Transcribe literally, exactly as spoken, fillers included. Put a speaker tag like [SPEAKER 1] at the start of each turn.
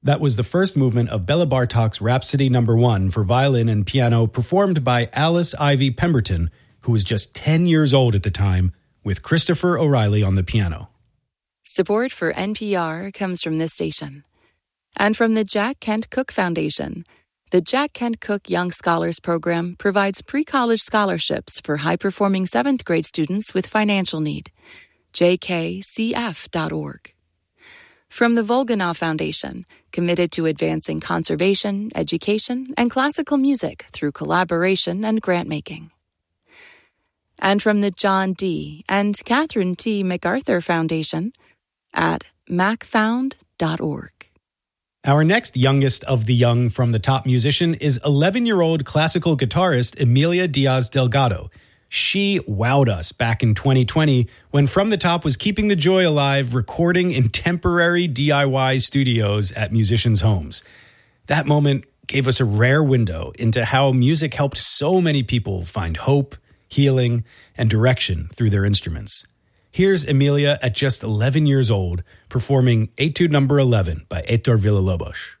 [SPEAKER 1] That was the first movement of Bela Bartok's Rhapsody Number One for violin and piano, performed by Alice Ivy Pemberton, who was just ten years old at the time, with Christopher O'Reilly on the piano.
[SPEAKER 2] Support for N P R comes from this station and from the Jack Kent Cooke Foundation. The Jack Kent Cooke Young Scholars Program provides pre-college scholarships for high-performing seventh grade students with financial need. j k c f dot org. From the Volganov Foundation, committed to advancing conservation, education, and classical music through collaboration and grant-making. And from the John D. and Catherine T. MacArthur Foundation at mac found dot org.
[SPEAKER 1] Our next youngest of the young from the top musician is eleven-year-old classical guitarist Emilia Diaz Delgado. She wowed us back in twenty twenty when From the Top was keeping the joy alive, recording in temporary D I Y studios at musicians' homes. That moment gave us a rare window into how music helped so many people find hope, healing, and direction through their instruments. Here's Emilia at just eleven years old, performing Etude Number eleven by Héctor Villa-Lobos.